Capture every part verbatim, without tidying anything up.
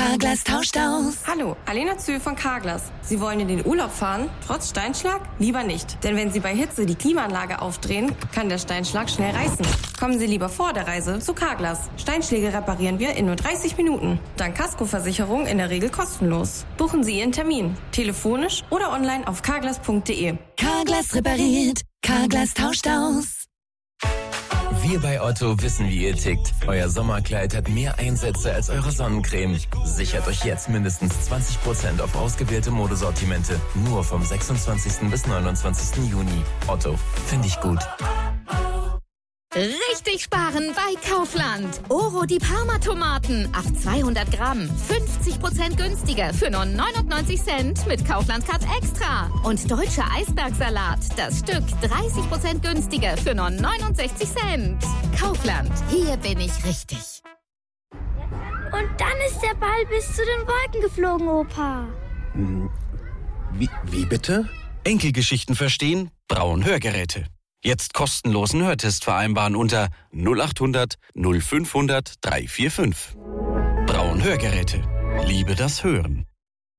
Carglass tauscht aus. Hallo, Alena Zühl von Carglass. Sie wollen in den Urlaub fahren, trotz Steinschlag? Lieber nicht. Denn wenn Sie bei Hitze die Klimaanlage aufdrehen, kann der Steinschlag schnell reißen. Kommen Sie lieber vor der Reise zu Carglass. Steinschläge reparieren wir in nur dreißig Minuten. Dank Kaskoversicherung in der Regel kostenlos. Buchen Sie Ihren Termin. Telefonisch oder online auf carglass punkt de. Carglass repariert. Carglass tauscht aus. Wir bei Otto wissen, wie ihr tickt. Euer Sommerkleid hat mehr Einsätze als eure Sonnencreme. Sichert euch jetzt mindestens zwanzig Prozent auf ausgewählte Modesortimente. Nur vom sechsundzwanzigsten bis neunundzwanzigsten Juni. Otto, finde ich gut. Richtig sparen bei Kaufland. Oro die Parma-Tomaten auf zweihundert Gramm. fünfzig Prozent günstiger für nur neunundneunzig Cent mit Kaufland Cut Extra. Und deutscher Eisbergsalat. Das Stück dreißig Prozent günstiger für nur neunundsechzig Cent. Kaufland. Hier bin ich richtig. Und dann ist der Ball bis zu den Wolken geflogen, Opa. Wie, wie bitte? Enkelgeschichten verstehen? Braun Hörgeräte. Jetzt kostenlosen Hörtest vereinbaren unter null acht hundert null fünfhundert dreihundertfünfundvierzig. Braun Hörgeräte. Liebe das Hören.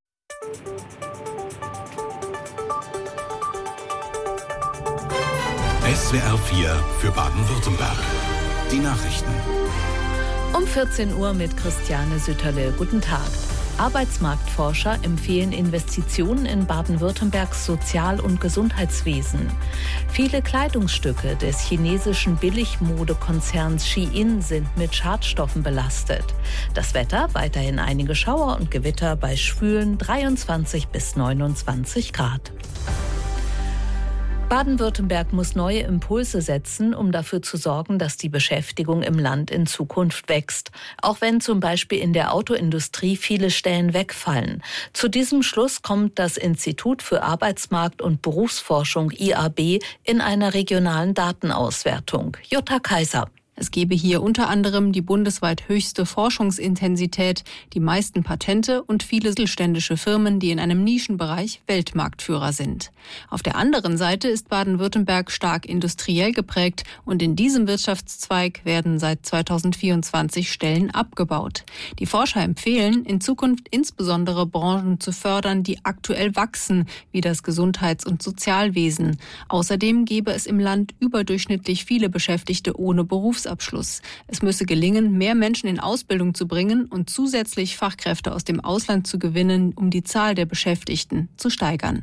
S W R vier für Baden-Württemberg. Die Nachrichten. Um vierzehn Uhr mit Christiane Sütterle. Guten Tag. Arbeitsmarktforscher empfehlen Investitionen in Baden-Württembergs Sozial- und Gesundheitswesen. Viele Kleidungsstücke des chinesischen Billigmodekonzerns Shein sind mit Schadstoffen belastet. Das Wetter, weiterhin einige Schauer und Gewitter bei schwülen dreiundzwanzig bis neunundzwanzig Grad. Baden-Württemberg muss neue Impulse setzen, um dafür zu sorgen, dass die Beschäftigung im Land in Zukunft wächst. Auch wenn zum Beispiel in der Autoindustrie viele Stellen wegfallen. Zu diesem Schluss kommt das Institut für Arbeitsmarkt- und Berufsforschung I A B in einer regionalen Datenauswertung. Jutta Kaiser. Es gebe hier unter anderem die bundesweit höchste Forschungsintensität, die meisten Patente und viele mittelständische Firmen, die in einem Nischenbereich Weltmarktführer sind. Auf der anderen Seite ist Baden-Württemberg stark industriell geprägt und in diesem Wirtschaftszweig werden seit zweitausendvierundzwanzig Stellen abgebaut. Die Forscher empfehlen, in Zukunft insbesondere Branchen zu fördern, die aktuell wachsen, wie das Gesundheits- und Sozialwesen. Außerdem gäbe es im Land überdurchschnittlich viele Beschäftigte ohne Berufserfahrung. Abschluss. Es müsse gelingen, mehr Menschen in Ausbildung zu bringen und zusätzlich Fachkräfte aus dem Ausland zu gewinnen, um die Zahl der Beschäftigten zu steigern.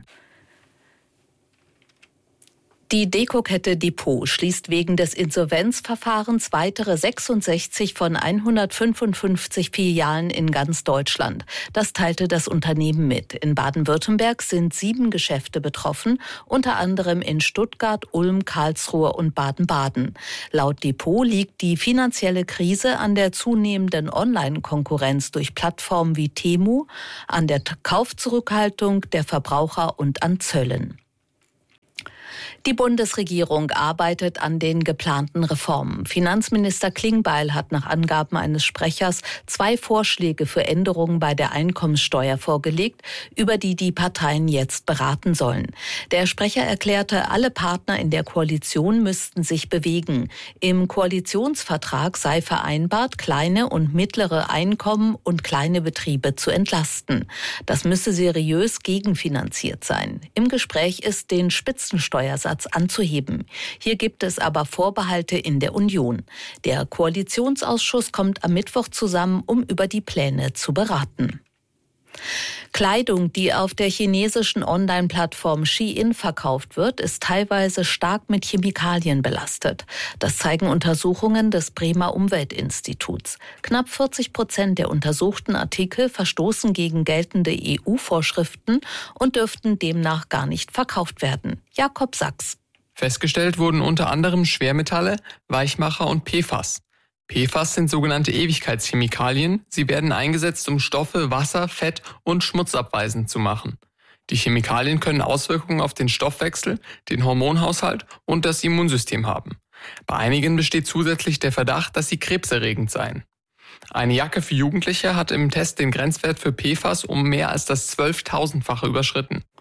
Die Dekokette Depot schließt wegen des Insolvenzverfahrens weitere sechsundsechzig von hundertfünfundfünfzig Filialen in ganz Deutschland. Das teilte das Unternehmen mit. In Baden-Württemberg sind sieben Geschäfte betroffen, unter anderem in Stuttgart, Ulm, Karlsruhe und Baden-Baden. Laut Depot liegt die finanzielle Krise an der zunehmenden Online-Konkurrenz durch Plattformen wie Temu, an der Kaufzurückhaltung der Verbraucher und an Zöllen. Die Bundesregierung arbeitet an den geplanten Reformen. Finanzminister Klingbeil hat nach Angaben eines Sprechers zwei Vorschläge für Änderungen bei der Einkommenssteuer vorgelegt, über die die Parteien jetzt beraten sollen. Der Sprecher erklärte, alle Partner in der Koalition müssten sich bewegen. Im Koalitionsvertrag sei vereinbart, kleine und mittlere Einkommen und kleine Betriebe zu entlasten. Das müsse seriös gegenfinanziert sein. Im Gespräch ist, den Spitzensteuersatz anzuheben. Hier gibt es aber Vorbehalte in der Union. Der Koalitionsausschuss kommt am Mittwoch zusammen, um über die Pläne zu beraten. Kleidung, die auf der chinesischen Online-Plattform Shein verkauft wird, ist teilweise stark mit Chemikalien belastet. Das zeigen Untersuchungen des Bremer Umweltinstituts. Knapp vierzig Prozent der untersuchten Artikel verstoßen gegen geltende E U-Vorschriften und dürften demnach gar nicht verkauft werden. Jakob Sachs. Festgestellt wurden unter anderem Schwermetalle, Weichmacher und P F A S. P F A S sind sogenannte Ewigkeitschemikalien. Sie werden eingesetzt, um Stoffe, Wasser, Fett und Schmutz abweisend zu machen. Die Chemikalien können Auswirkungen auf den Stoffwechsel, den Hormonhaushalt und das Immunsystem haben. Bei einigen besteht zusätzlich der Verdacht, dass sie krebserregend seien. Eine Jacke für Jugendliche hat im Test den Grenzwert für P F A S um mehr als das zwölftausendfache überschritten.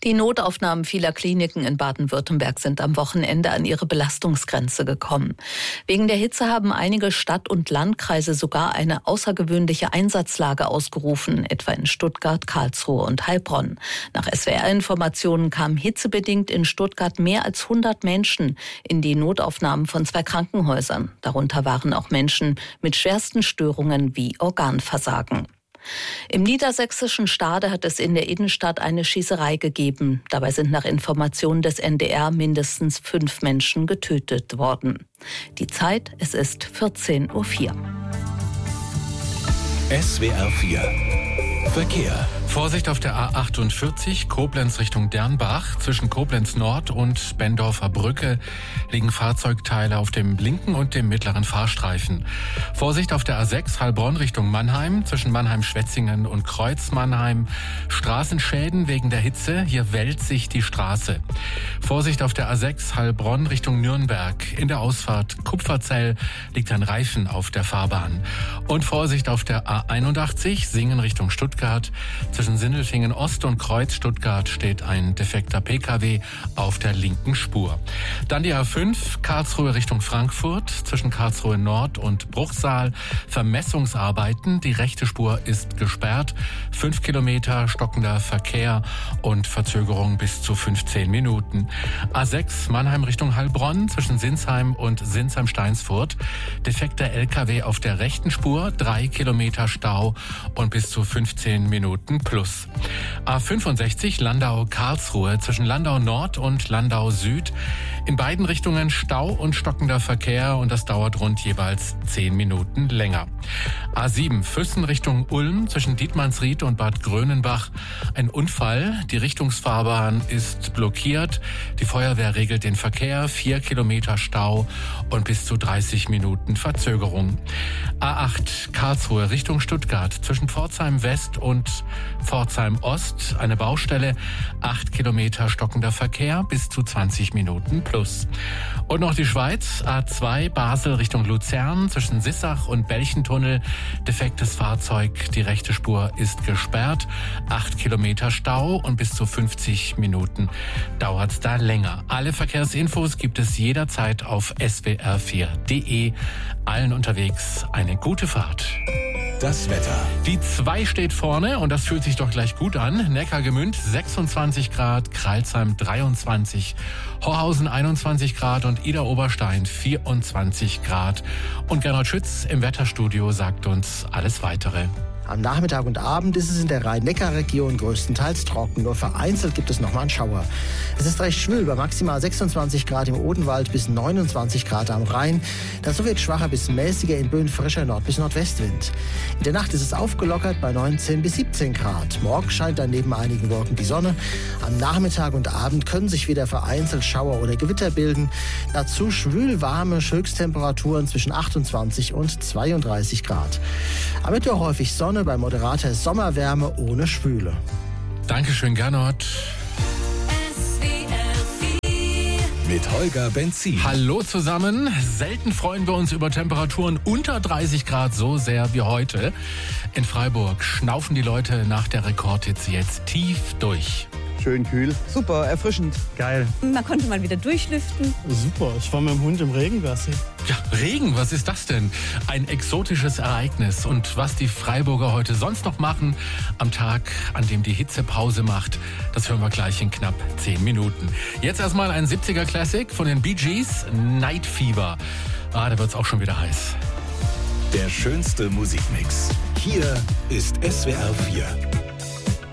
Die Notaufnahmen vieler Kliniken in Baden-Württemberg sind am Wochenende an ihre Belastungsgrenze gekommen. Wegen der Hitze haben einige Stadt- und Landkreise sogar eine außergewöhnliche Einsatzlage ausgerufen, etwa in Stuttgart, Karlsruhe und Heilbronn. Nach S W R-Informationen kamen hitzebedingt in Stuttgart mehr als hundert Menschen in die Notaufnahmen von zwei Krankenhäusern. Darunter waren auch Menschen mit schwersten Störungen wie Organversagen. Im niedersächsischen Stade hat es in der Innenstadt eine Schießerei gegeben. Dabei sind nach Informationen des N D R mindestens fünf Menschen getötet worden. Die Zeit, es ist vierzehn Uhr vier. S W R vier Verkehr. Vorsicht auf der A achtundvierzig, Koblenz Richtung Dernbach. Zwischen Koblenz Nord und Bendorfer Brücke liegen Fahrzeugteile auf dem linken und dem mittleren Fahrstreifen. Vorsicht auf der A sechs, Heilbronn Richtung Mannheim. Zwischen Mannheim-Schwetzingen und Kreuz Mannheim. Straßenschäden wegen der Hitze. Hier wellt sich die Straße. Vorsicht auf der A sechs, Heilbronn Richtung Nürnberg. In der Ausfahrt Kupferzell liegt ein Reifen auf der Fahrbahn. Und Vorsicht auf der A einundachtzig, Singen Richtung Stuttgart. Zwischen Sindelfingen Ost und Kreuz Stuttgart steht ein defekter Pkw auf der linken Spur. Dann die A fünf, Karlsruhe Richtung Frankfurt. Zwischen Karlsruhe Nord und Bruchsal Vermessungsarbeiten. Die rechte Spur ist gesperrt. Fünf Kilometer stockender Verkehr und Verzögerung bis zu fünfzehn Minuten. A sechs, Mannheim Richtung Heilbronn. Zwischen Sinsheim und Sinsheim-Steinsfurt. Defekter L K W auf der rechten Spur. Drei Kilometer Stau und bis zu fünfzehn Minuten plus. A fünfundsechzig, Landau-Karlsruhe. Zwischen Landau Nord und Landau Süd. In beiden Richtungen Stau und stockender Verkehr und das dauert rund jeweils zehn Minuten länger. A sieben, Füssen Richtung Ulm. Zwischen Dietmannsried und Bad Grönenbach ein Unfall. Die Richtungsfahrbahn ist blockiert. Die Feuerwehr regelt den Verkehr. Vier Kilometer Stau und bis zu dreißig Minuten Verzögerung. A acht, Karlsruhe Richtung Stuttgart. Zwischen Pforzheim West und Pforzheim Ost eine Baustelle. Acht Kilometer stockender Verkehr bis zu zwanzig Minuten plus. Und noch die Schweiz. A zwei, Basel Richtung Luzern. Zwischen Sissach und Belchentunnel defektes Fahrzeug. Die rechte Spur ist gesperrt. Acht Kilometer Stau und bis zu fünfzig Minuten dauert's da länger. Alle Verkehrsinfos gibt es jederzeit auf S W R vier Punkt de. Allen unterwegs eine gute Fahrt. Das Wetter. Die zwei steht vorne und das fühlt sich doch gleich gut an. Neckargemünd sechsundzwanzig Grad, Crailsheim dreiundzwanzig, Horhausen einundzwanzig Grad und Idar-Oberstein vierundzwanzig Grad. Und Gernot Schütz im Wetterstudio sagt uns alles Weitere. Am Nachmittag und Abend ist es in der Rhein-Neckar-Region größtenteils trocken. Nur vereinzelt gibt es nochmal einen Schauer. Es ist recht schwül, bei maximal sechsundzwanzig Grad im Odenwald bis neunundzwanzig Grad am Rhein. Dazu wird schwacher bis mäßiger in Böen frischer Nord- bis Nordwestwind. In der Nacht ist es aufgelockert bei neunzehn bis siebzehn Grad. Morgen scheint dann neben einigen Wolken die Sonne. Am Nachmittag und Abend können sich wieder vereinzelt Schauer oder Gewitter bilden. Dazu schwül warme Höchsttemperaturen zwischen achtundzwanzig und zweiunddreißig Grad. Am Mittwoch häufig Sonne bei moderater Sommerwärme ohne Schwüle. Dankeschön, Gernot. Mit Holger Benzin. Hallo zusammen. Selten freuen wir uns über Temperaturen unter dreißig Grad so sehr wie heute. In Freiburg schnaufen die Leute nach der Rekordhitze jetzt tief durch. Schön kühl. Super, erfrischend. Geil. Man konnte mal wieder durchlüften. Super, ich war mit dem Hund im Regen, Gassi. Ja, Regen, was ist das denn? Ein exotisches Ereignis. Und was die Freiburger heute sonst noch machen, am Tag, an dem die Hitze Pause macht, das hören wir gleich in knapp zehn Minuten. Jetzt erstmal ein siebziger Classic von den Bee Gees, Night Fever. Ah, da wird's auch schon wieder heiß. Der schönste Musikmix. Hier ist S W R vier.